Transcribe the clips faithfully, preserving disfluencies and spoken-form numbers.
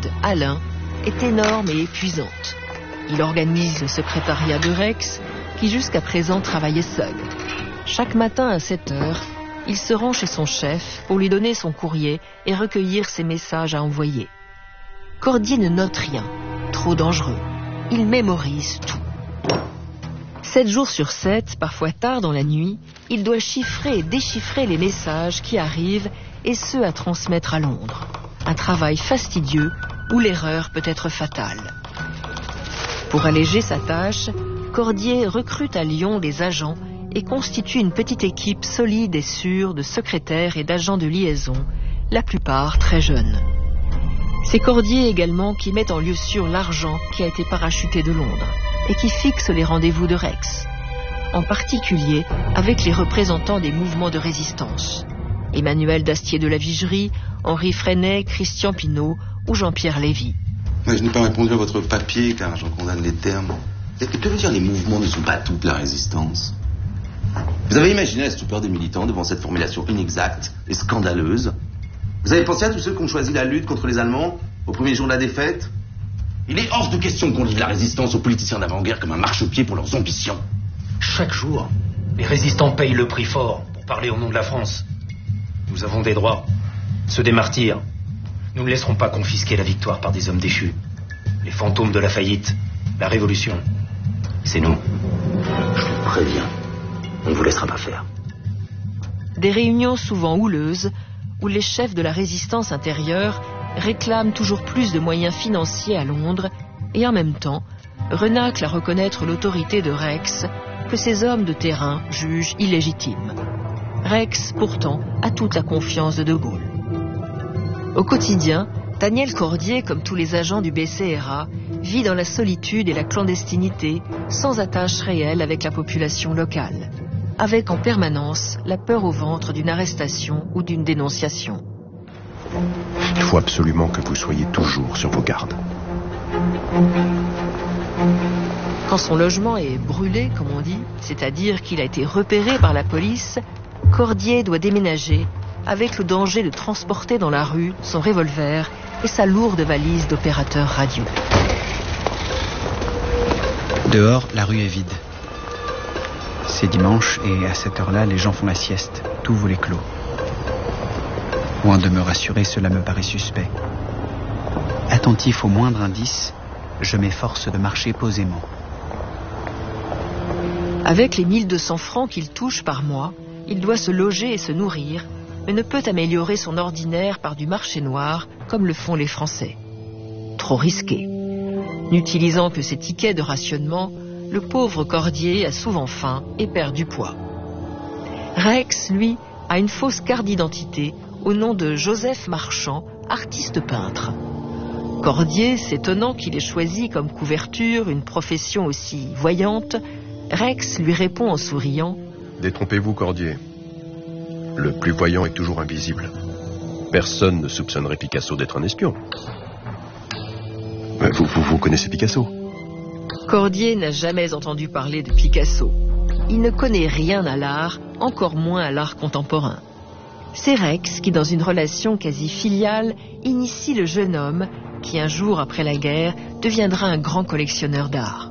camarade, Alain, est énorme et épuisante. Il organise le secrétariat de Rex, qui jusqu'à présent travaillait seul. Chaque matin à sept heures, il se rend chez son chef pour lui donner son courrier et recueillir ses messages à envoyer. Cordier ne note rien, trop dangereux. Il mémorise tout. Sept jours sur sept, parfois tard dans la nuit, il doit chiffrer et déchiffrer les messages qui arrivent et ceux à transmettre à Londres. Un travail fastidieux où l'erreur peut être fatale. Pour alléger sa tâche, Cordier recrute à Lyon des agents et constitue une petite équipe solide et sûre de secrétaires et d'agents de liaison, la plupart très jeunes. C'est Cordier également qui met en lieu sûr l'argent qui a été parachuté de Londres et qui fixe les rendez-vous de Rex, en particulier avec les représentants des mouvements de résistance. Emmanuel Dastier de la Vigerie, Henri Freinet, Christian Pinault ou Jean-Pierre Lévy. Ouais, je n'ai pas répondu à votre papier car j'en condamne les termes. Qu'est-ce que tu veux dire, les mouvements ne sont pas toute la résistance? Vous avez imaginé la stupeur des militants devant cette formulation inexacte et scandaleuse? Vous avez pensé à tous ceux qui ont choisi la lutte contre les Allemands au premier jour de la défaite? Il est hors de question qu'on livre la résistance aux politiciens d'avant-guerre comme un marchepied pour leurs ambitions. Chaque jour, les résistants payent le prix fort pour parler au nom de la France. Nous avons des droits, ceux des martyrs. Nous ne laisserons pas confisquer la victoire par des hommes déchus. Les fantômes de la faillite, la révolution, c'est nous. Je vous préviens, on ne vous laissera pas faire. Des réunions souvent houleuses où les chefs de la résistance intérieure réclament toujours plus de moyens financiers à Londres et en même temps renâclent à reconnaître l'autorité de Rex que ces hommes de terrain jugent illégitime. Rex, pourtant, a toute la confiance de De Gaulle. Au quotidien, Daniel Cordier, comme tous les agents du B C R A, vit dans la solitude et la clandestinité, sans attache réelle avec la population locale, avec en permanence la peur au ventre d'une arrestation ou d'une dénonciation. Il faut absolument que vous soyez toujours sur vos gardes. Quand son logement est brûlé, comme on dit, c'est-à-dire qu'il a été repéré par la police, Cordier doit déménager avec le danger de transporter dans la rue son revolver et sa lourde valise d'opérateur radio. Dehors, la rue est vide. C'est dimanche et à cette heure-là, les gens font la sieste. Tout volet clos. Loin de me rassurer, cela me paraît suspect. Attentif au moindre indice, je m'efforce de marcher posément. Avec les mille deux cents francs qu'il touche par mois, il doit se loger et se nourrir, mais ne peut améliorer son ordinaire par du marché noir, comme le font les Français. Trop risqué. N'utilisant que ses tickets de rationnement, le pauvre Cordier a souvent faim et perd du poids. Rex, lui, a une fausse carte d'identité au nom de Joseph Marchand, artiste peintre. Cordier, s'étonnant qu'il ait choisi comme couverture une profession aussi voyante, Rex lui répond en souriant « Détrompez-vous, Cordier. Le plus voyant est toujours invisible. Personne ne soupçonnerait Picasso d'être un espion. Vous, vous, vous connaissez Picasso ? » Cordier n'a jamais entendu parler de Picasso. Il ne connaît rien à l'art, encore moins à l'art contemporain. C'est Rex qui, dans une relation quasi filiale, initie le jeune homme qui, un jour après la guerre, deviendra un grand collectionneur d'art.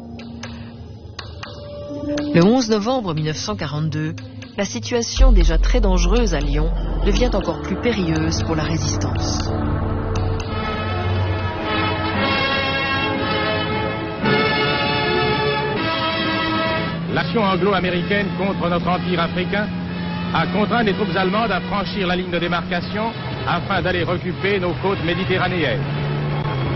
Le onze novembre mille neuf cent quarante-deux, la situation déjà très dangereuse à Lyon devient encore plus périlleuse pour la résistance. L'action anglo-américaine contre notre empire africain a contraint les troupes allemandes à franchir la ligne de démarcation afin d'aller occuper nos côtes méditerranéennes.